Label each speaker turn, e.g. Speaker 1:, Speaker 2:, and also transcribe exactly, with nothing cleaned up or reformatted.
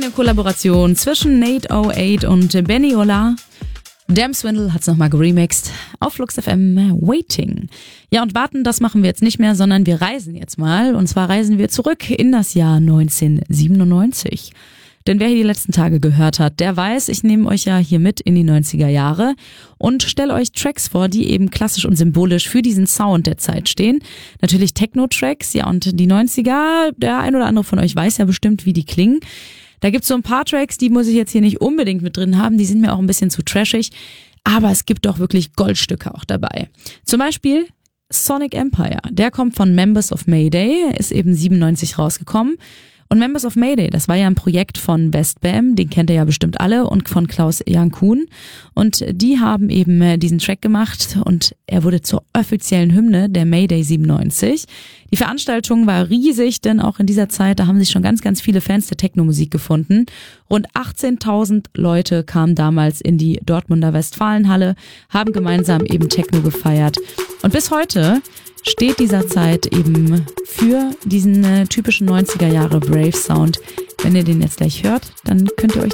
Speaker 1: Eine Kollaboration zwischen Nate oh acht und Benny Ola. Damn Swindle hat's nochmal geremixed auf Flux F M Waiting. Ja, und warten, das machen wir jetzt nicht mehr, sondern wir reisen jetzt mal. Und zwar reisen wir zurück in das Jahr neunzehnhundertsiebenundneunzig. Denn wer hier die letzten Tage gehört hat, der weiß, ich nehme euch ja hier mit in die neunziger Jahre und stelle euch Tracks vor, die eben klassisch und symbolisch für diesen Sound der Zeit stehen. Natürlich Techno-Tracks, ja, und die neunziger, der ein oder andere von euch weiß ja bestimmt, wie die klingen. Da gibt's so ein paar Tracks, die muss ich jetzt hier nicht unbedingt mit drin haben, die sind mir auch ein bisschen zu trashig, aber es gibt doch wirklich Goldstücke auch dabei. Zum Beispiel Sonic Empire, der kommt von Members of Mayday, ist eben siebenundneunzig rausgekommen. Und Members of Mayday, das war ja ein Projekt von Westbam, den kennt ihr ja bestimmt alle, und von Klaus-Jan Kuhn. Und die haben eben diesen Track gemacht und er wurde zur offiziellen Hymne der Mayday siebenundneunzig. Die Veranstaltung war riesig, denn auch in dieser Zeit, da haben sich schon ganz, ganz viele Fans der Techno-Musik gefunden. Rund achtzehntausend Leute kamen damals in die Dortmunder Westfalenhalle, haben gemeinsam eben Techno gefeiert. Und bis heute steht dieser Zeit eben für diesen äh, typischen neunziger Jahre Brave Sound. Wenn ihr den jetzt gleich hört, dann könnt ihr euch